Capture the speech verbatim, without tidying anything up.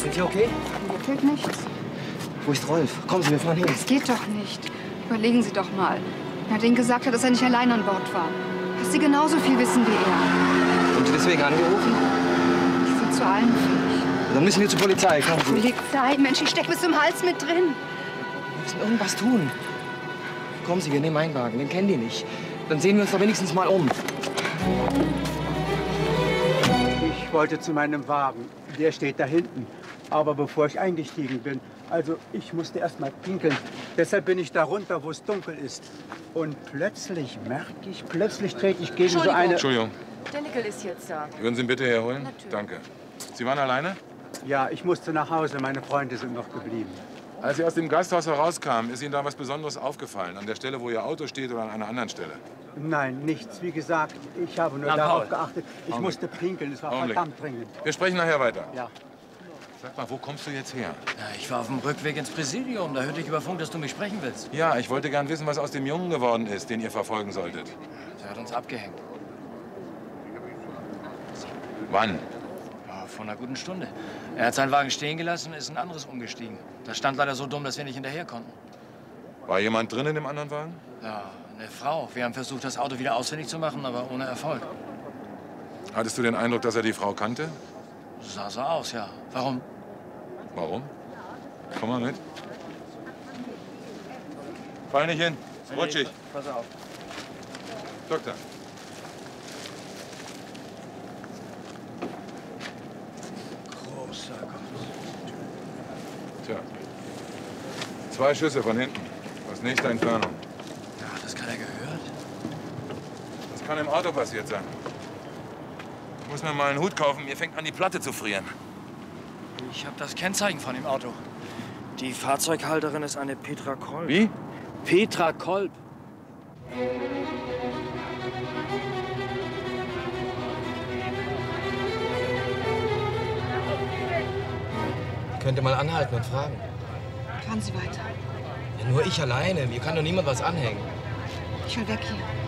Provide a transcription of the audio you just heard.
Sind Sie okay? Mir fehlt nichts. Wo ist Rolf? Kommen Sie, wir fahren hin. Das geht doch nicht. Überlegen Sie doch mal. Er hat Ihnen gesagt, dass er nicht allein an Bord war. Dass Sie genauso viel wissen wie er. Und Sie deswegen angerufen? Ich bin zu allem fähig. Dann müssen wir zur Polizei. Kommen Sie. Polizei? Mensch, ich stecke bis zum Hals mit drin. Wir müssen irgendwas tun. Kommen Sie, wir nehmen einen Wagen. Den kennen die nicht. Dann sehen wir uns doch wenigstens mal um. Ich wollte zu meinem Wagen. Der steht da hinten. Aber bevor ich eingestiegen bin, also ich musste erst mal pinkeln. Deshalb bin ich da runter, wo es dunkel ist. Und plötzlich merke ich, plötzlich trete ich gegen so eine... Entschuldigung. Der Nickel ist jetzt da. Würden Sie ihn bitte herholen? Natürlich. Danke. Sie waren alleine? Ja, ich musste nach Hause. Meine Freunde sind noch geblieben. Als Sie aus dem Gasthaus herauskamen, ist Ihnen da was Besonderes aufgefallen? An der Stelle, wo Ihr Auto steht oder an einer anderen Stelle? Nein, nichts. Wie gesagt, ich habe nur Na, darauf Paul. geachtet. Ich Augenblick. musste pinkeln. Es war Augenblick. verdammt dringend. Wir sprechen nachher weiter. Ja. Sag mal, wo kommst du jetzt her? Ja, ich war auf dem Rückweg ins Präsidium. Da hörte ich über Funk, dass du mich sprechen willst. Ja, ich wollte gern wissen, was aus dem Jungen geworden ist, den ihr verfolgen solltet. Der hat uns abgehängt. Wann? Ja, vor einer guten Stunde. Er hat seinen Wagen stehen gelassen und ist ein anderes umgestiegen. Das stand leider so dumm, dass wir nicht hinterher konnten. War jemand drin in dem anderen Wagen? Ja, eine Frau. Wir haben versucht, das Auto wieder ausfindig zu machen, aber ohne Erfolg. Hattest du den Eindruck, dass er die Frau kannte? Sah so aus, ja. Warum? Warum? Komm mal mit. Fall nicht hin. Rutschig. Pass auf. Doktor. Großer Gott. Tja. Zwei Schüsse von hinten. Aus nächster Entfernung. Ja, das kann er gehört. Das kann im Auto passiert sein. Ich muss mir mal einen Hut kaufen. Mir fängt an, die Platte zu frieren. Ich habe das Kennzeichen von dem Auto. Die Fahrzeughalterin ist eine Petra Kolb. Wie? Petra Kolb. Könnte mal anhalten und fragen. Fahren Sie weiter. Ja, nur ich alleine. Mir kann doch niemand was anhängen. Ich will weg hier.